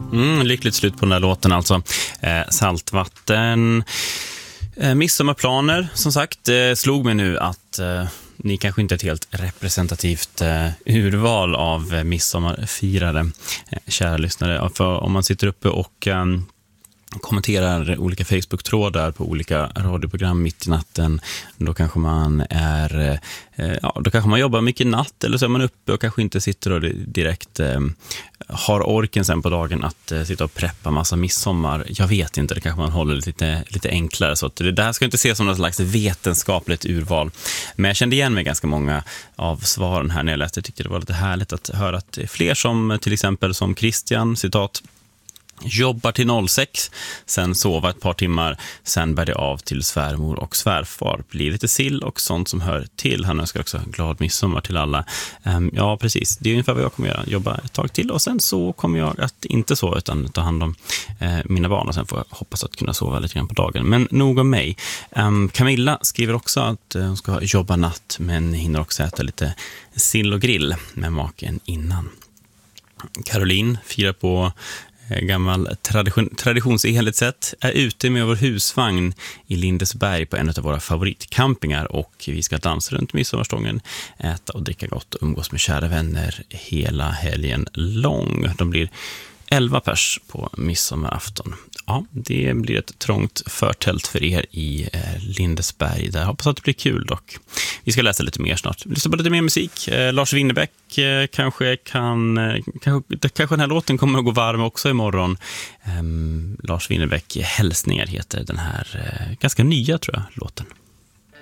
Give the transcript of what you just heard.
Lyckligt slut på den där låten alltså. Saltvatten. Midsommarplaner, som sagt. Det slog mig nu att ni kanske inte är ett helt representativt urval av midsommarfirare, kära lyssnare. För om man sitter uppe och kommenterar olika Facebook-trådar på olika radioprogram mitt i natten, då kanske man då kanske man jobbar mycket natt, eller så är man uppe och kanske inte sitter och direkt har orken sen på dagen att sitta och preppa massa midsommar. Jag vet inte, det kanske man håller lite enklare, så att det här ska inte ses som något slags vetenskapligt urval. Men jag kände igen mig ganska många av svaren här när jag läste. Jag tyckte det var lite härligt att höra att det är fler som till exempel som Christian, citat, jobbar till 06, sen sova ett par timmar, sen bär det av till svärmor och svärfar. Blir lite sill och sånt som hör till. Han önskar också glad midsommar till alla. Ja, precis. Det är ungefär vad jag kommer göra. Jobba ett tag till och sen så kommer jag att inte sova utan ta hand om mina barn, och sen får jag hoppas att kunna sova lite grann på dagen. Men nog om mig. Camilla skriver också att hon ska jobba natt men hinner också äta lite sill och grill med maken innan. Caroline firar på gammal traditionsenligt sätt, är ute med vår husvagn i Lindesberg på en av våra favoritcampingar, och vi ska dansa runt midsommarstången, äta och dricka gott och umgås med kära vänner hela helgen lång. De blir 11 pers på midsommarafton. Ja, det blir ett trångt förtält för er i Lindesberg. Där hoppas att det blir kul dock. Vi ska läsa lite mer snart. Lyssna på lite mer musik. Lars Winnerbäck kanske den här låten kommer att gå varm också imorgon. Lars Winnerbäck, Hälsningar heter den här ganska nya, tror jag, låten.